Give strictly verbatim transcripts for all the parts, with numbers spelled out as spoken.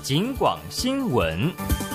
警广新闻。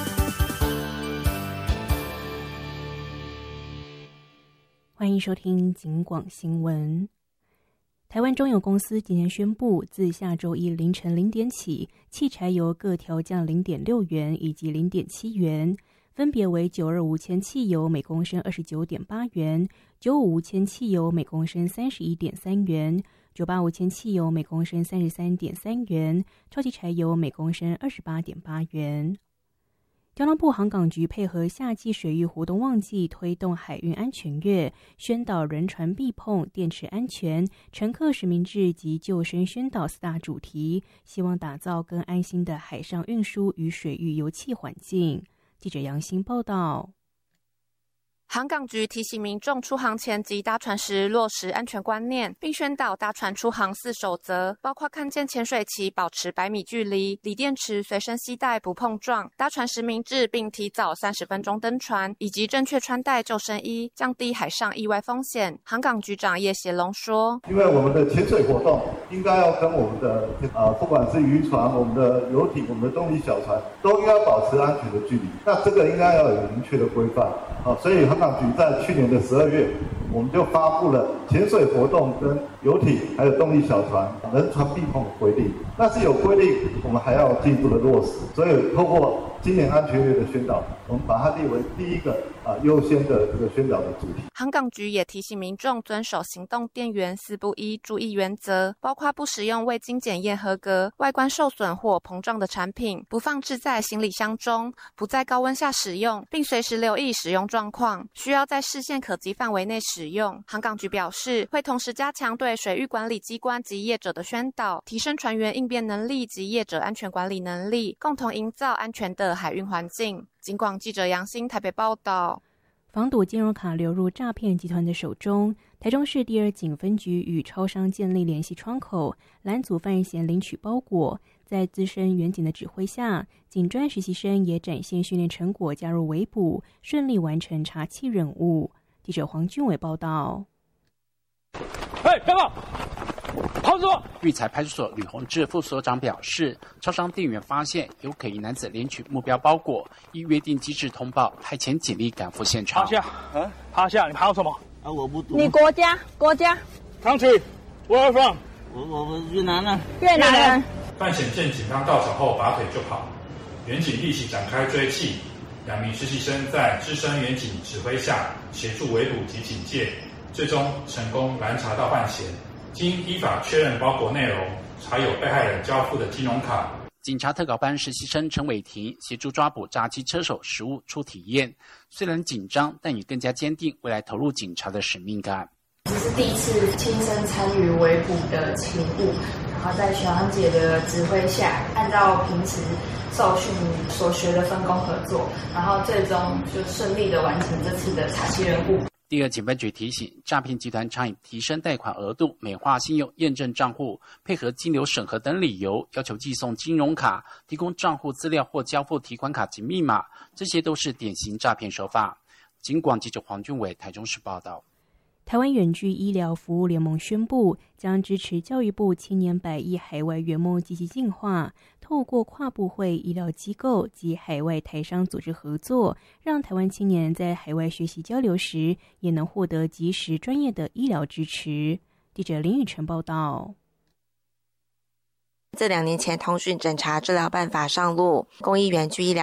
欢迎收听警广新闻。台湾中油公司今天宣布，自下周一凌晨零点起，汽柴油各调降零点六元以及零点七元，分别为九二五铅汽油每公升二十九点八元，九五五铅汽油每公升三十一点三元，九八五铅汽油每公升三十三点三元，超级柴油每公升二十八点八元。交通部航港局配合夏季水域活动旺季，推动海运安全月，宣导人船避碰、电池安全、乘客实名制及救生宣导四大主题，希望打造更安心的海上运输与水域油气环境。记者杨欣报道。 航港局提醒民众出航前及搭船时落实安全观念，并宣导搭船出航四守则，包括看见潜水旗保持百米距离，锂电池随身携带不碰撞，搭船实名制并提早三十分钟登船，以及正确穿戴救生衣，降低海上意外风险。航港局长叶协龙说：“ 因为我们的潜水活动应该要跟我们的呃，不管是渔船、我们的游艇、我们的动力小船，都应该保持安全的距离。那这个应该要有明确的规范啊，所以航港局在去年的十二月，我们就发布了潜水活动跟游艇还有动力小船人船避碰的规定。但是有规定，我们还要进一步的落实。所以透过今年安全月的宣导，我们把它列为第一个啊优先的这个宣导的主题。 航港局也提醒民众遵守行动电源四不一注意原则，包括不使用未经检验合格、外观受损或膨胀的产品，不放置在行李箱中，不在高温下使用，并随时留意使用状况，需要在视线可及范围内使用。航港局表示，会同时加强对水域管理机关及业者的宣导，提升船员应变能力及业者安全管理能力，共同营造安全的海运环境。警广记者杨欣台北报道。 防堵金融卡流入诈骗集团的手中，台中市第二警分局与超商建立联系窗口，拦阻犯嫌领取包裹。在资深员警的指挥下，警专实习生也展现训练成果，加入围捕，顺利完成查缉任务。记者黄俊伟报道。 哎，干嘛？跑什么？ 育才派出所吕宏志副所长表示，超商店员发现有可疑男子领取目标包裹，依约定机制通报，派遣警力赶赴现场。 趴下，嗯，趴下，你跑什么？ 啊，我不懂。 你国家，国家。 Country, where from？ 我我我越南人。 越南人。 犯嫌见警方到场后拔腿就跑，员警立即展开追缉，两名实习生在资深员警指挥下协助围捕及警戒，最终成功拦查到犯嫌。经依法确认包裹内容，查有被害人交付的金融卡。 警察特稿班实习生陈伟霆协助抓捕诈欺车手实务初体验，虽然紧张，但也更加坚定未来投入警察的使命感。 这是第一次亲身参与围捕的勤务，然后在学长姐的指挥下，按照平时受训所学的分工合作，然后最终就顺利的完成这次的查缉任务。 第二警分局提醒，诈骗集团常以提升贷款额度、美化信用验证账户、配合金流审核等理由，要求寄送金融卡、提供账户资料或交付提款卡及密码，这些都是典型诈骗手法。警广记者黄俊伟台中市报道。 台湾远距医疗服务联盟宣布，将支持教育部青年百亿海外圆梦积极进化，透过跨部会医疗机构及海外台商组织合作，让台湾青年在海外学习交流时，也能获得及时专业的医疗支持。记者林宇晨报道。 自两年前通讯诊查治疗办法上路，公益远距医疗